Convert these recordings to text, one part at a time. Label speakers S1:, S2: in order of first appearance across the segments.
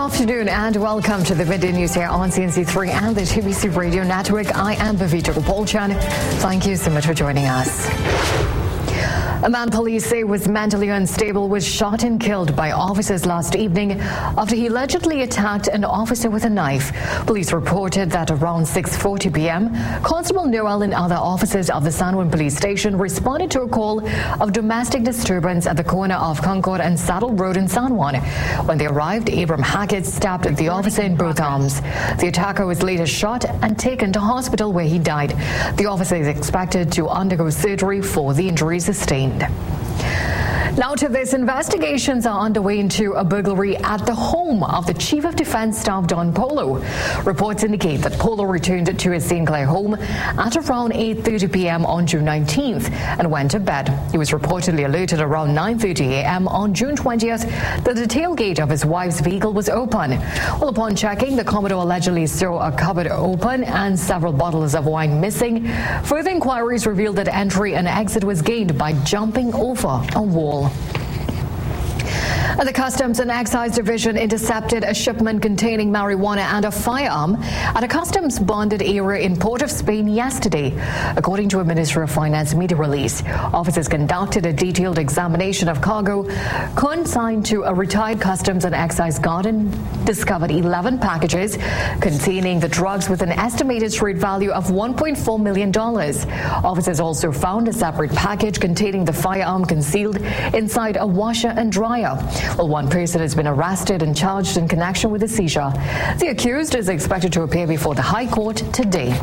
S1: afternoon and welcome to the Midday News here on CNC3 and the TBC Radio Network. I am Bhavita Gopalchan. Thank you so much for joining us. A man police say was mentally unstable was shot and killed by officers last evening after he allegedly attacked an officer with a knife. Police reported that around 6:40 p.m., Constable Noel and other officers of the San Juan Police Station responded to a call of domestic disturbance at the corner of Concord and Saddle Road in San Juan. When they arrived, Abram Hackett stabbed the officer in both arms. The attacker was later shot and taken to hospital where he died. The officer is expected to undergo surgery for the injuries sustained. Now to this, investigations are underway into a burglary at the home of the Chief of Defense Staff, Don Polo. Reports indicate that Polo returned to his St. Clair home at around 8:30 p.m. on June 19th and went to bed. He was reportedly alerted around 9:30 a.m. on June 20th that the tailgate of his wife's vehicle was open. Well, upon checking, the Commodore allegedly saw a cupboard open and several bottles of wine missing. Further inquiries revealed that entry and exit was gained by jumping over a wall. The Customs and Excise Division intercepted a shipment containing marijuana and a firearm at a customs bonded area in Port of Spain yesterday, according to a Ministry of Finance media release. Officers conducted a detailed examination of cargo consigned to a retired Customs and Excise guard and discovered 11 packages containing the drugs with an estimated trade value of $1.4 million. Officers also found a separate package containing the firearm concealed inside a washer and dryer. Well, one person has been arrested and charged in connection with the seizure. The accused is expected to appear before the High Court today.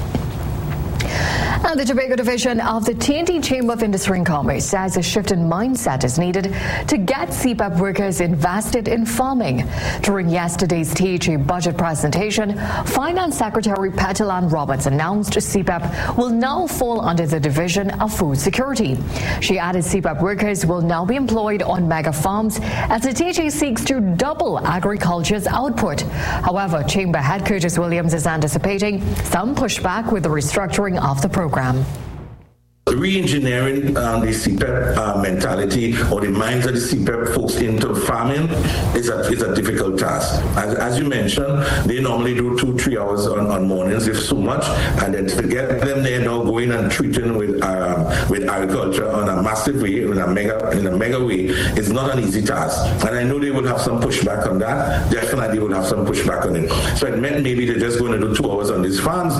S1: And the Tobago Division of the TNT Chamber of Industry and Commerce says a shift in mindset is needed to get CPEP workers invested in farming. During yesterday's THA budget presentation, Finance Secretary Petilan Roberts announced CPEP will now fall under the Division of Food Security. She added CPEP workers will now be employed on mega farms as the THA seeks to double agriculture's output. However, Chamber Head Curtis Williams is anticipating some pushback with the restructuring of the program.
S2: Re-engineering the CPEP mentality or the minds of the CPEP folks into farming is a difficult task. As you mentioned, they normally do 2-3 hours on mornings, if so much, and then to get them there now going and treating with agriculture on a massive way, in a mega way, is not an easy task. And I know they will have some pushback on that. Definitely will have some pushback on it. So it meant maybe they're just going to do 2 hours on these farms.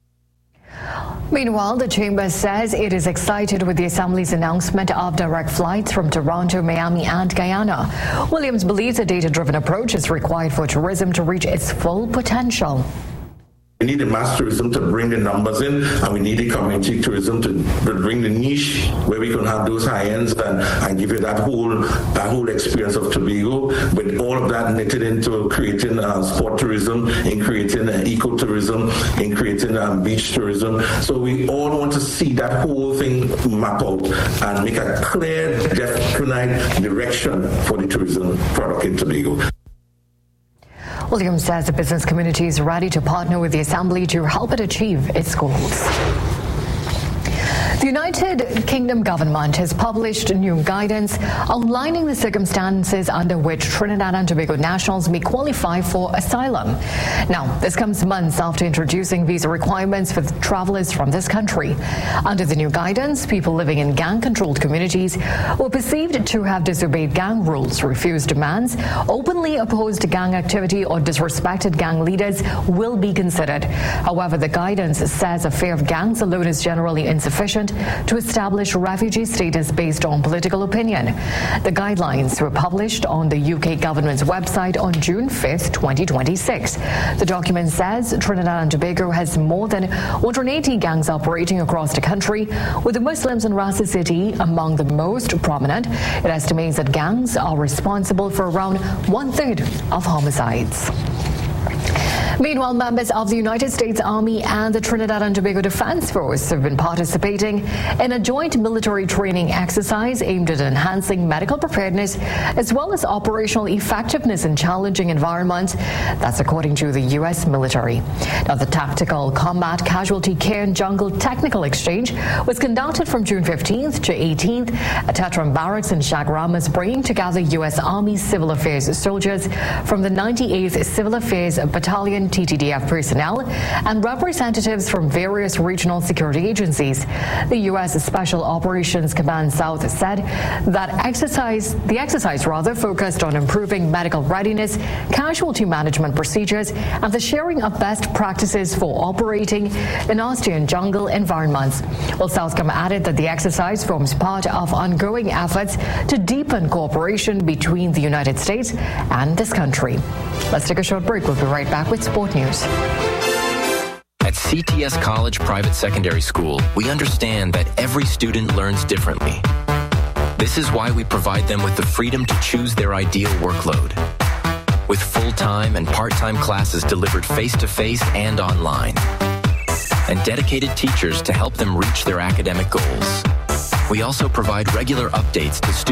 S1: Meanwhile, the Chamber says it is excited with the Assembly's announcement of direct flights from Toronto, Miami, and Guyana. Williams believes a data-driven approach is required for tourism to reach its full potential.
S2: We need the mass tourism to bring the numbers in, and we need the community tourism to bring the niche where we can have those high ends and give you that whole experience of Tobago, with all of that knitted into creating sport tourism, in creating ecotourism, in creating beach tourism. So we all want to see that whole thing map out and make a clear, definite direction for the tourism product in Tobago.
S1: Williams says the business community is ready to partner with the Assembly to help it achieve its goals. The United Kingdom government has published new guidance outlining the circumstances under which Trinidad and Tobago nationals may qualify for asylum. Now, this comes months after introducing visa requirements for travelers from this country. Under the new guidance, people living in gang-controlled communities or perceived to have disobeyed gang rules, refused demands, openly opposed gang activity, or disrespected gang leaders will be considered. However, the guidance says a fear of gangs alone is generally insufficient to establish refugee status based on political opinion. The guidelines were published on the UK government's website on June 5th, 2026. The document says Trinidad and Tobago has more than 180 gangs operating across the country, with the Muslims in Rasa City among the most prominent. It estimates that gangs are responsible for around 1/3 of homicides. Meanwhile, members of the United States Army and the Trinidad and Tobago Defense Force have been participating in a joint military training exercise aimed at enhancing medical preparedness as well as operational effectiveness in challenging environments. That's according to the U.S. military. Now, the Tactical Combat Casualty Care and Jungle Technical Exchange was conducted from June 15th to 18th at Tetram Barracks in Chaguaramas, bringing together U.S. Army Civil Affairs soldiers from the 98th Civil Affairs Battalion TTDF personnel and representatives from various regional security agencies. The U.S. Special Operations Command South said that the exercise focused on improving medical readiness, casualty management procedures, and the sharing of best practices for operating in Austrian jungle environments. Well, Southcom added that the exercise forms part of ongoing efforts to deepen cooperation between the United States and this country. Let's take a short break. We'll be right back with Sport News.
S3: At CTS College Private Secondary School, we understand that every student learns differently. This is why we provide them with the freedom to choose their ideal workload. With full-time and part-time classes delivered face-to-face and online. And dedicated teachers to help them reach their academic goals. We also provide regular updates to students